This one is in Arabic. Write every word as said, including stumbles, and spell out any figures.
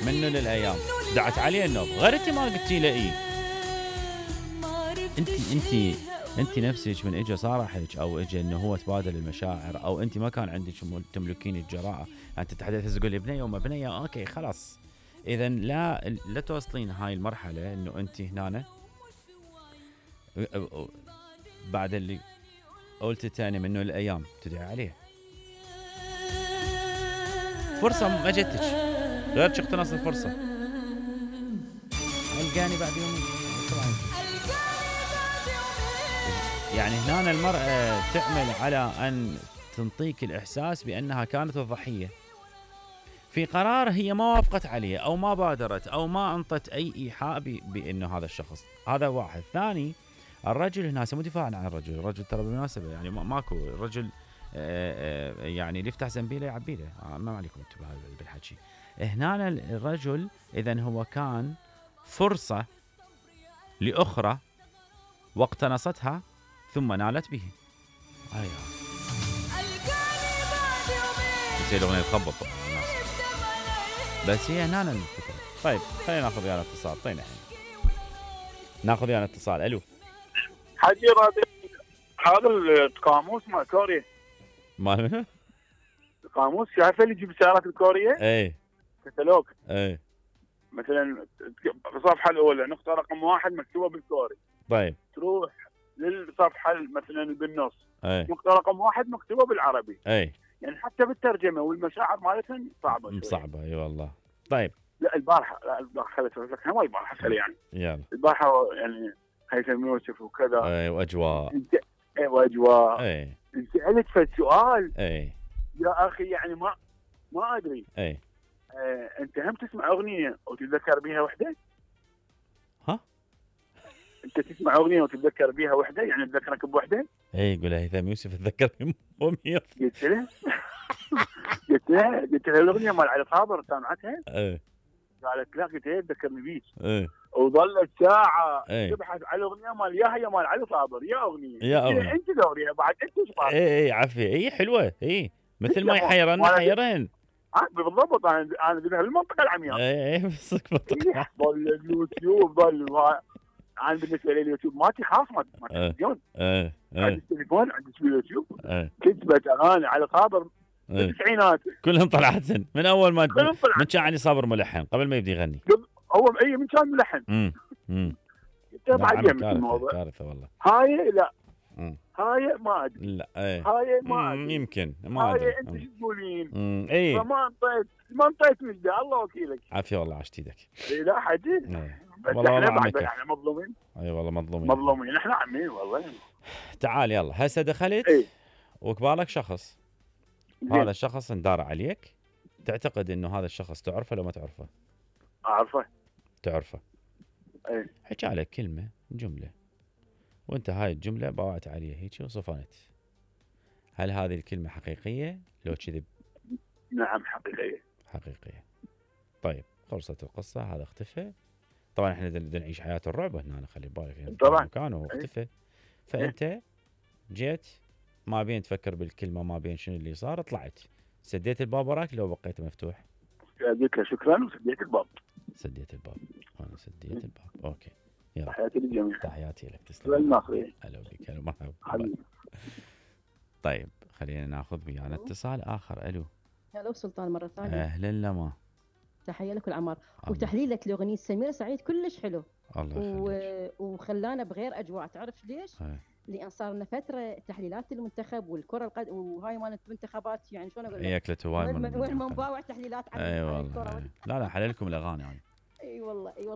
منه للايام دعت عليه النوب، غير انت ما قلتي له اي. انت انت انت نفسك من اجى صارحك او اجى انه هو تبادل المشاعر، او انت ما كان عندك تملكين الجراءه ان تتحدث تقولي بنيه وما بنيه، اوكي خلاص. اذا لا لا توصلين هاي المرحله انه انت هنا بعد اللي قلت تاني منه الايام تدعي عليه. فرصه ما جتش، غير اقتنص الفرصه. القاني بعد يومين يعني هنا المرأة تعمل على أن تنطيك الإحساس بأنها كانت الضحية في قرار هي ما وافقت عليه أو ما بادرت أو ما أنطت أي إيحاء بأنه هذا الشخص. هذا واحد. ثاني، الرجل هنا مو دفاعا عن الرجل، الرجل ترى بالمناسبة يعني ماكو الرجل يعني اللي يفتح زنبيله يعبيله، ما عليكم انتبه بالحكي. هنا الرجل إذن هو كان فرصة لأخرى واقتنصتها ثم نالت به. ايوه تصير الاغنيه تخبط الناس، بس هي هنا الفكره. طيب خلينا ناخذ ويانا اتصال. طيب الحين ناخذ ويانا اتصال. الو حجي راضي، هذا القاموس مال كوريا مال منو؟ القاموس شايفه اللي يجيب السيارات الكوريه؟ اي كتالوج. اي مثلا الصفحه الاولى نقطه رقم واحد مكتوبه بالكوري. طيب تروح للصفحه مثلا بالنص اي نقطه رقم واحد مكتوبه بالعربي. اي يعني حتى بالترجمه والمشاعر مالتهم صعبه. صعبه اي والله. طيب لا البارحه لا البارحه خليت اقول لك ما البارحه خلي يعني يلا البارحه يعني هيثم يوسف وكذا. اي واجواء انت اي واجواء اي سالت في السؤال اي يا اخي يعني ما ما ادري. اي آه، انت هم تسمع اغنيه وتتذكر بيها وحده؟ ها؟ انت تسمع اغنيه وتتذكر بيها وحده يعني تذكرك بوحده؟ اي قول هيثم يوسف تذكرني مميت. قلت له قلت له قلت له الاغنيه مال علي صابر سامعتها؟ اي قالت لا. قلت له تذكرني بيك. اي وظلت ساعه اي تبحث على الاغنيه مال يا هي مال علي صابر يا اغنيه يا اغنيه انت دوريها بعد انت ايش صار؟ اي اي عفي اي حلوه اي مثل ما يحيرن حيرن. اه بالضبط. انا انا في المنطقه العمياء. اي اي بس منطقه ضل اليوتيوب ضل. انا بالنسبه لي اليوتيوب مالتي خاص ما تلفزيون. ايه عندي التليفون عندي اليوتيوب ايه كتبت اغاني على صابر بالتسعينات كلهم طلعتن من اول ما من كان علي صابر ملحن قبل ما يبدي يغني. هو اي من كان ملحن. امم امم بعد يمك الموضوع كارثه والله. هاي لا مم. هاي ما ادري. لا ايه هاي ما ادري يمكن ما ادري. هاي انت شو تقولين؟ اي فما انطيت ما انطيت مجده الله وكيلك. عافيه والله عشت ايدك. اي لا حجي ايه. بس والله احنا والله بعد احنا مظلومين. اي والله مظلومين مظلومين احنا عمين والله. تعال يلا هسه دخلت ايه وقبالك شخص. زين. هذا الشخص اندار عليك، تعتقد انه هذا الشخص تعرفه لو ما تعرفه؟ اعرفه. تعرفه. ايه حكى عليك كلمه جمله وانت هاي الجمله باوعت عليه هيك وصفنت. هل هذه الكلمه حقيقيه لو كذب؟ نعم حقيقيه. حقيقيه. طيب خلصت القصه، هذا اختفى. طبعا احنا بدنا نعيش حياه الرعب هنا، أنا خلي بالك يعني طبعا مكانه اختفى. فانت جيت ما بين تفكر بالكلمه ما بين شنو اللي صار، طلعت سديت الباب وراك لو بقيته مفتوح؟ قلت له شكرا وسديت الباب. سديت الباب. انا سديت الباب. اوكي يلا تحياتي للجميع. تحياتي لك. تسلم. المصري. هلا بك. هلا مرحبا. طيب خلينا ناخذ ويانا اتصال اخر. الو هلا سلطان مره ثانيه. اهلا لما تحيه لك العمار. وتحليلك لاغنيه سميره سعيد كلش حلو. الله يخليك. و... وخلانا بغير اجواء. تعرف ليش؟ هاي. لان صار لنا فتره تحليلات المنتخب والكره القد... وهاي مالت المنتخبات يعني شلون اقول لك؟ هي اكلت هواي وين من باوع تحليلات عن اي الكره. والله. لا لا حللكم الاغاني يعني. اي والله اي والله.